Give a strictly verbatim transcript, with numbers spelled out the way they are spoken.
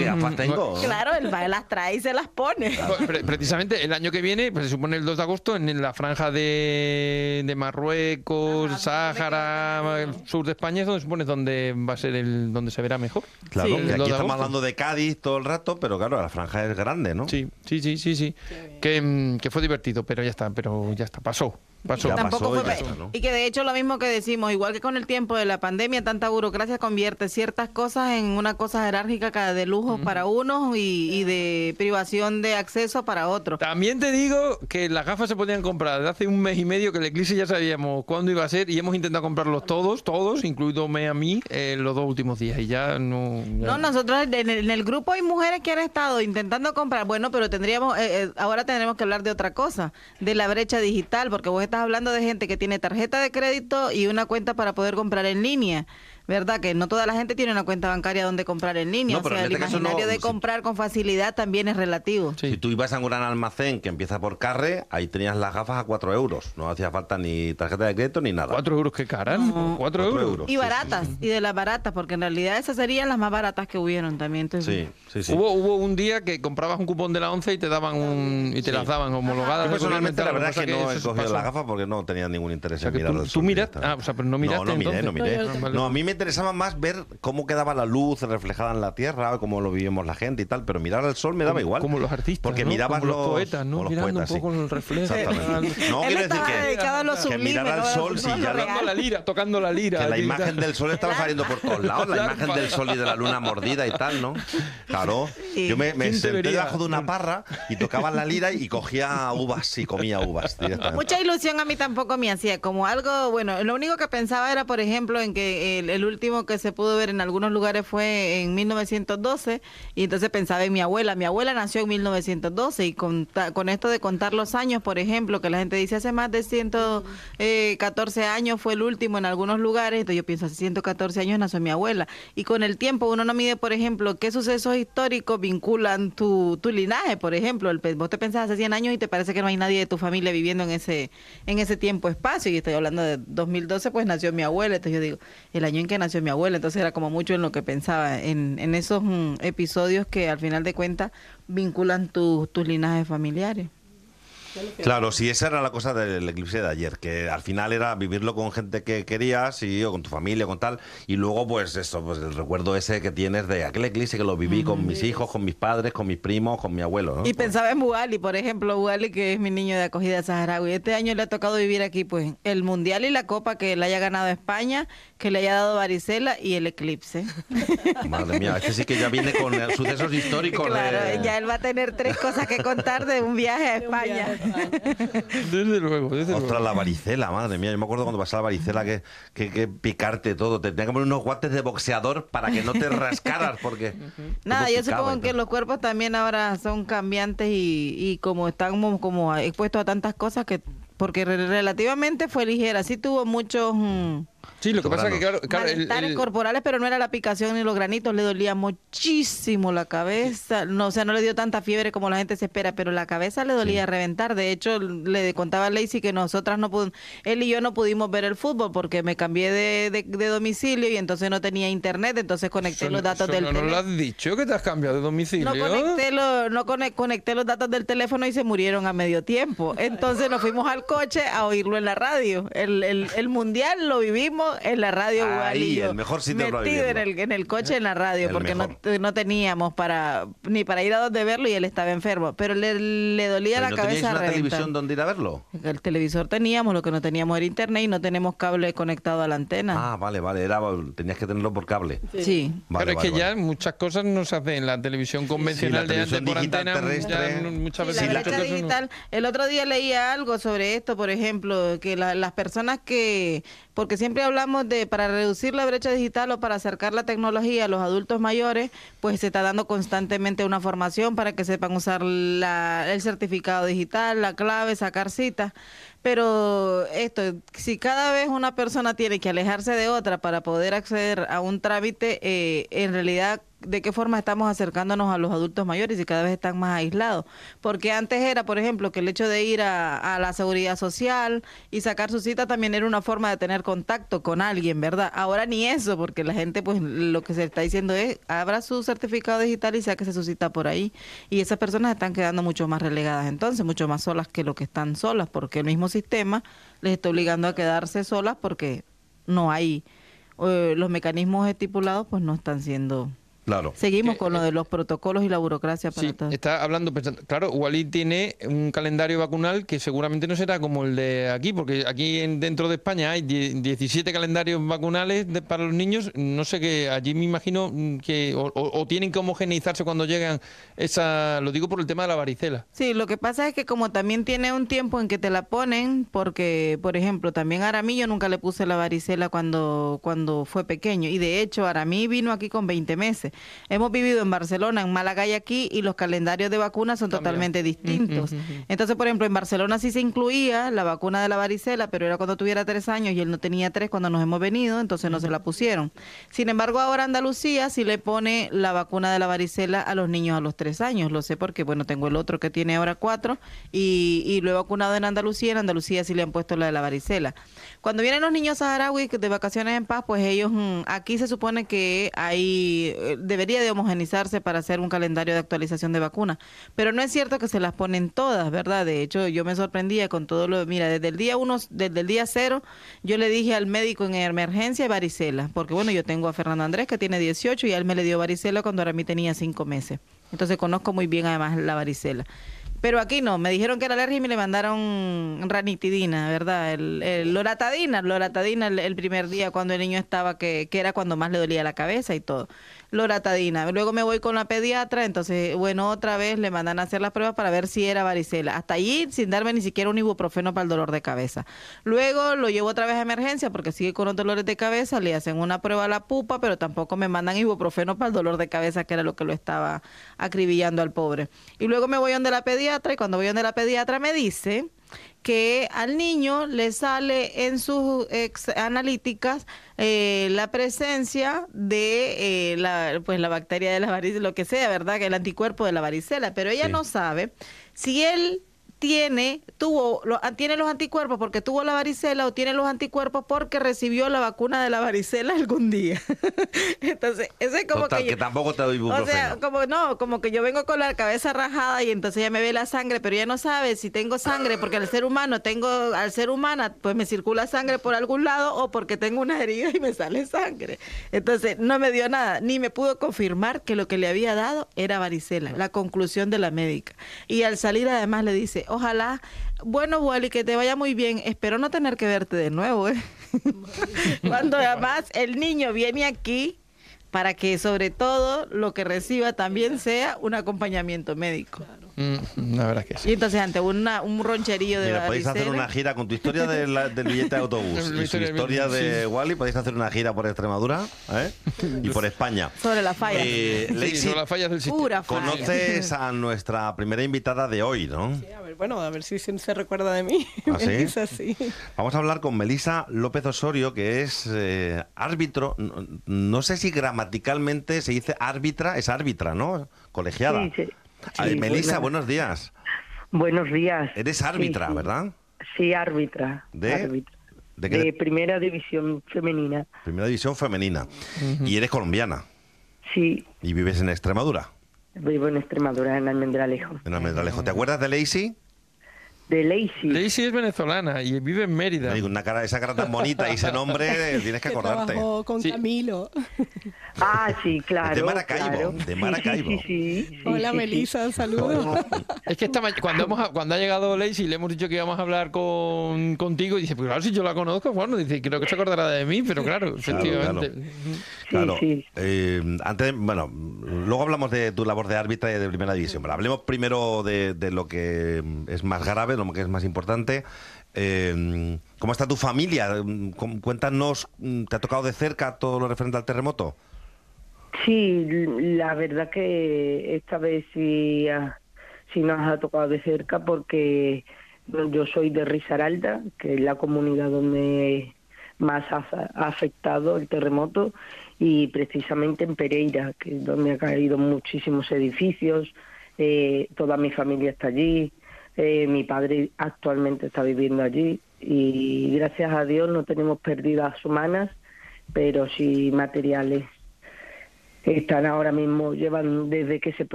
gafas tengo. Claro, él va, las trae y se las pone. Pre precisamente el año que viene, pues se supone el dos de agosto, en la franja de, de Marruecos, Ajá, Sáhara, el sur de España, es donde se supone donde va a ser el donde se verá mejor. Claro, sí. que aquí estamos hablando de Cádiz todo el rato, pero claro, la franja es grande, ¿no? Sí, sí, sí, sí, sí. Que, que fue divertido, pero ya está, pero ya está, pasó. Pasó. Y, tampoco pasó, fue, y, está, ¿no? y que de hecho lo mismo que decimos, igual que con el tiempo de la pandemia, tanta burocracia convierte ciertas cosas en una cosa jerárquica de lujo uh-huh. para unos y, y de privación de acceso para otros. También te digo que las gafas se podían comprar desde hace un mes y medio, que el eclipse ya sabíamos cuándo iba a ser y hemos intentado comprarlos todos, todos, incluidome a mí, en los dos últimos días y ya no... Ya no, nosotros en el, en el grupo hay mujeres que han estado intentando comprar, bueno, pero tendríamos, eh, eh, ahora tendremos que hablar de otra cosa, de la brecha digital, porque vos estás hablando de gente que tiene tarjeta de crédito y una cuenta para poder comprar en línea. ¿Verdad? Que no toda la gente tiene una cuenta bancaria donde comprar en línea. No, o sea, el este imaginario no, de comprar si, con facilidad también es relativo. Sí. Si tú ibas a un gran almacén que empieza por Carre, ahí tenías las gafas a cuatro euros. No hacía falta ni tarjeta de crédito ni nada. ¿Cuatro euros qué caras? No. ¿Cuatro, ¿Cuatro euros? euros? Y baratas, sí, sí, sí. Y de las baratas, porque en realidad esas serían las más baratas que hubieron también. Entonces, sí, sí, sí. Hubo, hubo un día que comprabas un cupón de la once y te daban un y te sí. las daban homologadas. Yo personalmente la verdad es que, que no he cogido las gafas porque no tenía ningún interés, o sea, en mirar tú, el sol. ¿Tú miras? Ah, o sea, pero no miraste No, no miré, entonces. no miré. No, vale. no, a mí me interesaba más ver cómo quedaba la luz reflejada en la tierra, cómo lo vivimos la gente y tal, pero mirar al sol me daba igual. Como los artistas, porque ¿no? mirabas como los, los poetas, ¿no? Los mirando poetas, un poco sí. el reflejo. Exactamente. No, quiero decir que, que mirar al sol, si ya tocando la lira, tocando la lira. Que la imagen del sol estaba saliendo por todos lados, la imagen del sol y de la luna mordida y tal, ¿no? Claro. Sí. Yo me, me senté debajo de una parra y tocaba la lira y cogía uvas y comía uvas directamente. Mucha ilusión a mí tampoco me hacía, como algo, bueno, lo único que pensaba era, por ejemplo, en que el, el último que se pudo ver en algunos lugares fue en mil novecientos doce y entonces pensaba en mi abuela. Mi abuela nació en mil novecientos doce y con, con esto de contar los años, por ejemplo, que la gente dice hace más de ciento catorce años fue el último en algunos lugares, entonces yo pienso hace ciento catorce años nació mi abuela. Y con el tiempo uno no mide, por ejemplo, qué sucesos históricos vinculan tu, tu linaje, por ejemplo. El, vos te pensás hace cien años y te parece que no hay nadie de tu familia viviendo en ese, en ese tiempo-espacio. Y estoy hablando de dos mil doce, pues nació mi abuela. Entonces yo digo, el año en que nació mi abuela, entonces era como mucho en lo que pensaba, en, en esos mm, episodios que al final de cuentas vinculan tu, tus linajes familiares. Claro, sí, esa era la cosa del eclipse de ayer, que al final era vivirlo con gente que querías y o con tu familia, con tal, y luego pues eso, pues el recuerdo ese que tienes de aquel eclipse que lo viví uh-huh. con mis hijos, con mis padres, con mis primos, con mi abuelo, ¿no? Y pues, pensaba en Bugali, por ejemplo, Bugali, que es mi niño de acogida saharaui. Este año le ha tocado vivir aquí pues el Mundial y la Copa que le haya ganado España, que le haya dado varicela y el eclipse. Madre mía, este sí que ya viene con sucesos históricos. Claro, de... ya él va a tener tres cosas que contar de un viaje a España. Desde luego, desde Ostras, luego. la varicela, madre mía. Yo me acuerdo cuando pasaba la varicela que, que, que picarte todo. Te tenía que poner unos guantes de boxeador para que no te rascaras, porque... Nada, yo supongo que los cuerpos también ahora son cambiantes y, y como están como, como expuestos a tantas cosas que... Porque relativamente fue ligera. Sí tuvo muchos... Mmm, Sí, lo que pasa es que, claro, claro el, el... corporales, pero no era la picación ni los granitos, le dolía muchísimo la cabeza, no, o sea, no le dio tanta fiebre como la gente se espera, pero la cabeza le dolía sí. reventar. De hecho, le contaba a Lacey que nosotras no pudimos, él y yo no pudimos ver el fútbol porque me cambié de, de, de domicilio y entonces no tenía internet, entonces conecté son, los datos son, del no, teléfono. ¿No lo has dicho que te has cambiado de domicilio? No conecté, lo, no conecté los datos del teléfono y se murieron a medio tiempo. Entonces nos fuimos al coche a oírlo en la radio. El, el, el mundial lo vivimos en la radio. Ahí, el mejor sitio para metido en el, en el coche en la radio, el porque no, no teníamos para ni para ir a donde verlo y él estaba enfermo, pero le, le dolía la ¿No cabeza. ¿Teníais una reventar. televisión donde ir a verlo? El televisor teníamos, lo que no teníamos era internet y no tenemos cable conectado a la antena. Ah, vale, vale, era, tenías que tenerlo por cable. Sí. sí. Vale, pero es vale, que vale. ya muchas cosas no se hacen en la televisión convencional sí, la de antes por antena. Terrestre. Ya, muchas sí, veces la brecha digital. No... El otro día leía algo sobre esto, por ejemplo, que la, las personas que, porque siempre hablamos de para reducir la brecha digital o para acercar la tecnología a los adultos mayores, pues se está dando constantemente una formación para que sepan usar la, el certificado digital, la clave, sacar citas. Pero esto, si cada vez una persona tiene que alejarse de otra para poder acceder a un trámite, eh, en realidad de qué forma estamos acercándonos a los adultos mayores y cada vez están más aislados. Porque antes era, por ejemplo, que el hecho de ir a, a la seguridad social y sacar su cita también era una forma de tener contacto con alguien, ¿verdad? Ahora ni eso, porque la gente, pues, lo que se está diciendo es, abra su certificado digital y sáquese su cita por ahí. Y esas personas están quedando mucho más relegadas entonces, mucho más solas que lo que están solas, porque el mismo sistema les está obligando a quedarse solas porque no hay, eh, los mecanismos estipulados pues no están siendo... Claro. Seguimos Que, con lo de los protocolos y la burocracia para Sí, todo. está hablando, pensando, claro, Wally tiene un calendario vacunal que seguramente no será como el de aquí, porque aquí en, dentro de España hay die- diecisiete calendarios vacunales de- para los niños, no sé qué, allí me imagino que o, o- o tienen que homogeneizarse cuando llegan esa, lo digo por el tema de la varicela. Sí, lo que pasa es que como también tiene un tiempo en que te la ponen, porque, por ejemplo, también a Aramí yo nunca le puse la varicela cuando, cuando fue pequeño, y de hecho Aramí vino aquí con veinte meses. Hemos vivido en Barcelona, en Málaga y aquí, y los calendarios de vacunas son Cambian. totalmente distintos. Mm, mm, mm, mm. Entonces, por ejemplo, en Barcelona sí se incluía la vacuna de la varicela, pero era cuando tuviera tres años y él no tenía tres cuando nos hemos venido, entonces no se la pusieron. Sin embargo, ahora Andalucía sí le pone la vacuna de la varicela a los niños a los tres años. Lo sé porque, bueno, tengo el otro que tiene ahora cuatro y, y lo he vacunado en Andalucía. En Andalucía sí le han puesto la de la varicela. Cuando vienen los niños saharauis de vacaciones en paz, pues ellos, mm, aquí se supone que hay, eh, debería de homogenizarse para hacer un calendario de actualización de vacunas. Pero no es cierto que se las ponen todas, ¿verdad? De hecho, yo me sorprendía con todo lo, mira, desde el día uno, desde el día cero, yo le dije al médico en emergencia varicela, porque bueno, yo tengo a Fernando Andrés que tiene dieciocho y a él me le dio varicela cuando ahora a mí tenía cinco meses. Entonces conozco muy bien además la varicela. Pero aquí no, me dijeron que era alergia y me le mandaron ranitidina, ¿verdad? El, el loratadina, loratadina el, el primer día cuando el niño estaba, que, que era cuando más le dolía la cabeza y todo. Loratadina. Luego me voy con la pediatra, entonces, bueno, otra vez le mandan a hacer las pruebas para ver si era varicela. Hasta allí sin darme ni siquiera un ibuprofeno para el dolor de cabeza. Luego lo llevo otra vez a emergencia porque sigue con los dolores de cabeza, le hacen una prueba a la pupa, pero tampoco me mandan ibuprofeno para el dolor de cabeza, que era lo que lo estaba acribillando al pobre. Y luego me voy donde la pediatra y cuando voy donde la pediatra me dice que al niño le sale en sus ex analíticas eh, la presencia de eh, la, pues la bacteria de la varicela, lo que sea, ¿verdad? Que el anticuerpo de la varicela, pero ella Sí. no sabe si él tiene, tuvo, lo, tiene los anticuerpos porque tuvo la varicela o tiene los anticuerpos porque recibió la vacuna de la varicela algún día. Entonces, eso es como Total, que, que yo- tampoco te doy o ibuprofeno. sea, como no, como que yo vengo con la cabeza rajada y entonces ella me ve la sangre, pero ella no sabe si tengo sangre porque al ser humano tengo, al ser humana, pues me circula sangre por algún lado o porque tengo una herida y me sale sangre. Entonces no me dio nada, ni me pudo confirmar que lo que le había dado era varicela, la conclusión de la médica. Y al salir además le dice, ojalá, bueno, Wally, que te vaya muy bien, espero no tener que verte de nuevo, ¿eh? Cuando además el niño viene aquí para que sobre todo lo que reciba también sea un acompañamiento médico. Mm, la verdad es que sí. Y entonces ante una, un roncherillo de Mira, podéis hacer varicela, una gira con tu historia de la- del billete de autobús La y su historia- historia de sí. Wally. Podéis hacer una gira por Extremadura, ¿eh? Y por España. sobre la falla. Eh, Sí, Lacey, son las fallas del sistema. Pura falla. conoces a nuestra primera invitada de hoy, ¿no? Sí, a ver, bueno, a ver si se, se recuerda de mí. ¿Ah, sí? Es así. Vamos a hablar con Melisa López Osorio, que es eh, árbitro. No, no sé si gramaticalmente se dice árbitra, es árbitra, ¿no? Colegiada. Sí, sí. Ay, Sí, Melisa, buenas. buenos días. Buenos días. Eres árbitra, Sí, sí. ¿verdad? Sí, árbitra. ¿De? árbitra. ¿De De, qué? primera división femenina. Primera división femenina. Y eres colombiana. Sí, Y vives en Extremadura, vivo en Extremadura, en Almendralejo. en Almendralejo. ¿Te acuerdas de Lacey? De Lacey. Lacey es venezolana y vive en Mérida. Digo, una cara, esa cara tan bonita y ese nombre, eh, tienes que Que acordarte. trabajó con Sí. Camilo. Ah, sí, claro. de Maracaibo, claro. de Sí, Maracaibo. Sí, sí, sí, sí, Hola, sí, Melisa, saludos. Es que esta ma- cuando, hemos, a- cuando ha llegado Lacey le hemos dicho que íbamos a hablar con, contigo y dice, pues claro, si yo la conozco, bueno, dice, creo que se acordará de mí, pero claro, efectivamente. Sí, Claro. sí. Eh, antes, bueno, luego hablamos de tu labor de árbitra y de primera división, pero hablemos primero de, de lo que es más grave, lo que es más importante. Eh, ¿Cómo está tu familia? Com- Cuéntanos, ¿te ha tocado de cerca todo lo referente al terremoto? Sí, la verdad que esta vez sí, ah, sí nos ha tocado de cerca porque yo soy de Risaralda, que es la comunidad donde más ha, ha afectado el terremoto, y precisamente en Pereira, que es donde han caído muchísimos edificios, eh, toda mi familia está allí, eh, mi padre actualmente está viviendo allí y gracias a Dios no tenemos pérdidas humanas, pero sí materiales. Están ahora mismo, llevan desde que se